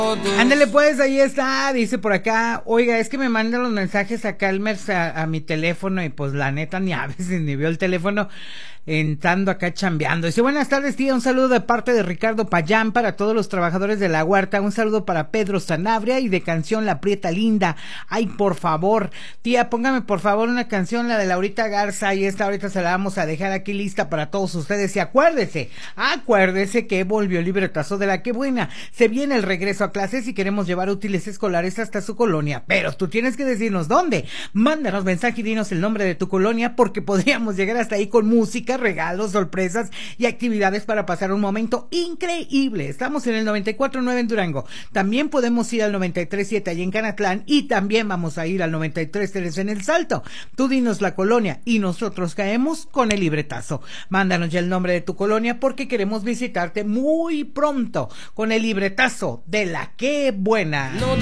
Ándale pues, ahí está, dice por acá, oiga, es que me mandan los mensajes a Calmers a mi teléfono y pues la neta ni a veces ni veo el teléfono, entrando acá chambeando. Dice, buenas tardes tía, un saludo de parte de Ricardo Payán para todos los trabajadores de la huerta, un saludo para Pedro Sanabria y de canción La Prieta Linda. Ay, por favor, tía, póngame por favor una canción, la de Laurita Garza, y esta ahorita se la vamos a dejar aquí lista para todos ustedes. Y acuérdese que volvió el libretazo de la que buena. Se viene el regreso a clases y queremos llevar útiles escolares hasta su colonia, pero tú tienes que decirnos dónde. Mándanos mensaje y dinos el nombre de tu colonia, porque podríamos llegar hasta ahí con música, regalos, sorpresas y actividades para pasar un momento increíble. Estamos en el 94.9 en Durango. También podemos ir al 93.7 allí en Canatlán y también vamos a ir al 93.3 en El Salto. Tú dinos la colonia y nosotros caemos con el libretazo. Mándanos ya el nombre de tu colonia porque queremos visitarte muy pronto con el libretazo de la que buena.